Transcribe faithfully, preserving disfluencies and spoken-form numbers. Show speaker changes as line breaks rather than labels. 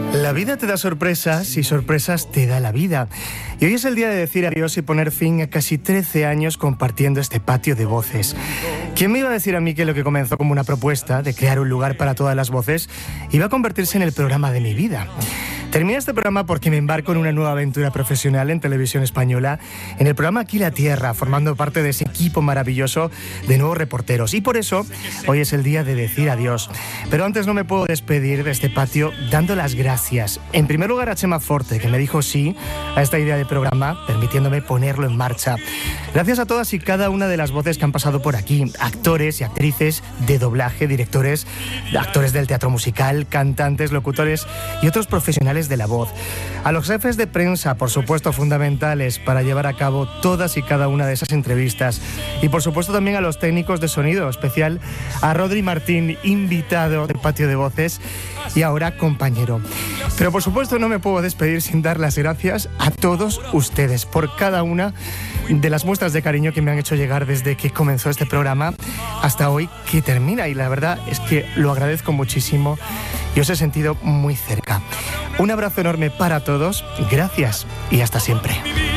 La vida te da sorpresas y sorpresas te da la vida. Y hoy es el día de decir adiós y poner fin a casi trece años compartiendo este patio de voces. ¿Quién me iba a decir a mí que lo que comenzó como una propuesta de crear un lugar para todas las voces iba a convertirse en el programa de mi vida? Termina este programa porque me embarco en una nueva aventura profesional en televisión española, en el programa Aquí la Tierra, formando parte de ese equipo maravilloso de nuevos reporteros. Y por eso, hoy es el día de decir adiós. Pero antes no me puedo despedir de este patio dando las gracias. En primer lugar a Chema Forte, que me dijo sí a esta idea de programa, permitiéndome ponerlo en marcha. Gracias a todas y cada una de las voces que han pasado por aquí, actores y actrices de doblaje, directores, actores del teatro musical, cantantes, locutores y otros profesionales de la voz. A los jefes de prensa, por supuesto, fundamentales para llevar a cabo todas y cada una de esas entrevistas. Y por supuesto también a los técnicos de sonido, especial a Rodri Martín, invitado del patio de voces y ahora compañero. Pero por supuesto no me puedo despedir sin dar las gracias a todos ustedes por cada una de las muestras de cariño que me han hecho llegar desde que comenzó este programa hasta hoy que termina, y la verdad es que lo agradezco muchísimo y os he sentido muy cerca. Un abrazo enorme para todos, gracias y hasta siempre.